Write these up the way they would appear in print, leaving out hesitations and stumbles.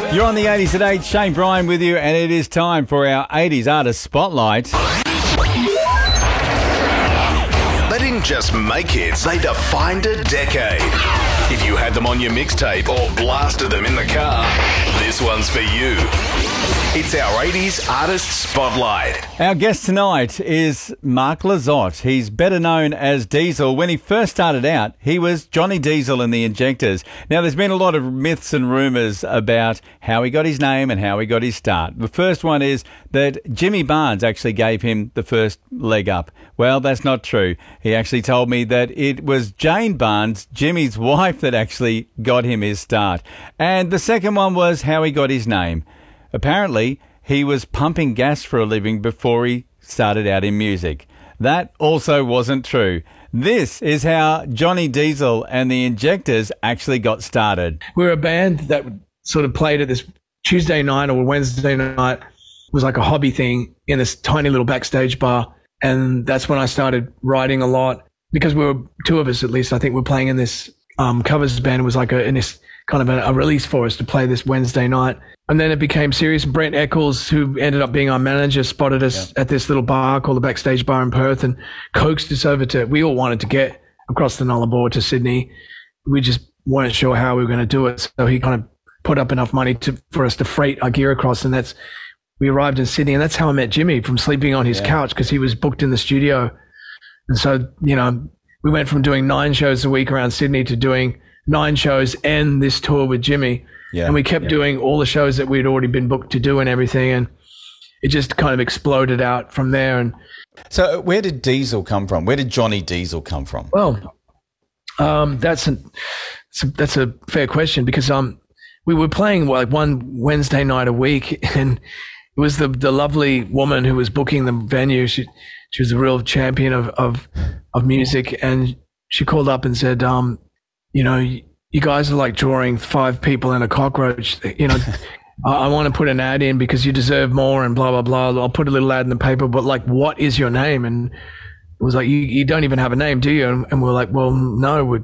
You're on the 80s at 8. Shane Bryan with you, and it is time for our 80s Artist Spotlight. They didn't just make hits, they defined a decade. If you had them on your mixtape or blasted them in the car, this one's for you. It's our 80s Artist Spotlight. Our guest tonight is Mark Lizotte. He's better known as Diesel. When he first started out, he was Johnny Diesel in the Injectors. Now, there's been a lot of myths and rumours about how he got his name and how he got his start. The first one is that Jimmy Barnes actually gave him the first leg up. Well, that's not true. He actually told me that it was Jane Barnes, Jimmy's wife, that actually got him his start. And the second one was how he got his name. Apparently, he was pumping gas for a living before he started out in music. That also wasn't true. This is how Johnny Diesel and the Injectors actually got started. We're a band that sort of played at this Tuesday night or Wednesday night. It was like a hobby thing in this tiny little backstage bar. And that's when I started writing a lot, because we were two of us, at least. I think we're playing in this covers band. It was like in this kind of a release for us to play this Wednesday night. And then it became serious. Brent Eccles, who ended up being our manager, spotted us at this little bar called the Backstage Bar in Perth and coaxed us over to, we all wanted to get across the Nullarbor to Sydney. We just weren't sure how we were going to do it. So he kind of put up enough money for us to freight our gear across. And we arrived in Sydney, and that's how I met Jimmy, from sleeping on his couch, because he was booked in the studio. And so, we went from doing 9 shows a week around Sydney to doing 9 shows and this tour with Jimmy. Yeah. And we kept doing all the shows that we'd already been booked to do and everything. And it just kind of exploded out from there. And so where did Diesel come from? Where did Johnny Diesel come from? Well, that's a fair question, because we were playing like one Wednesday night a week, and it was the lovely woman who was booking the venue. She was a real champion of music, and she called up and said, you guys are like drawing 5 people and a cockroach. I want to put an ad in because you deserve more and blah, blah, blah. I'll put a little ad in the paper, but like, what is your name? And it was like, you don't even have a name, do you? And we're like, well, no, we're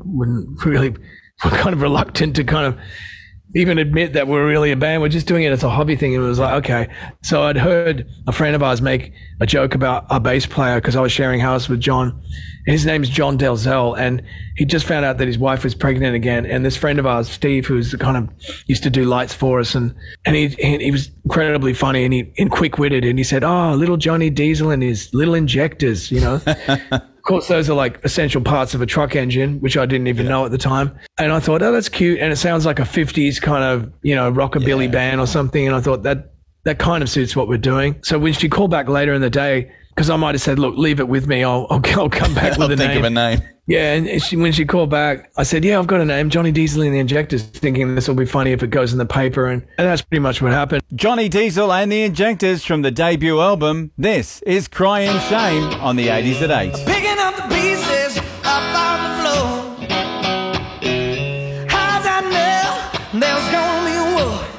kind of reluctant to kind of even admit that we're really a band. We're just doing it as a hobby thing. And it was like, okay. So I'd heard a friend of ours make a joke about our bass player, because I was sharing house with John. His name's John Delzell, and he just found out that his wife was pregnant again. And this friend of ours, Steve, who's kind of used to do lights for us, and he was incredibly funny and quick-witted, and he said, "Oh, little Johnny Diesel and his little Injectors," Of course, those are like essential parts of a truck engine, which I didn't even know at the time. And I thought, oh, that's cute, and it sounds like a 50s kind of rockabilly band or something. And I thought that kind of suits what we're doing. So when she called back later in the day, because I might have said, look, leave it with me. I'll come back with a name. Think of a name. Yeah, and when she called back, I said, yeah, I've got a name, Johnny Diesel and the Injectors, thinking this will be funny if it goes in the paper. And that's pretty much what happened. Johnny Diesel and the Injectors from the debut album. This is Crying Shame on the 80s at 8. Picking up the pieces up on the floor. How's I know there's gonna be a war?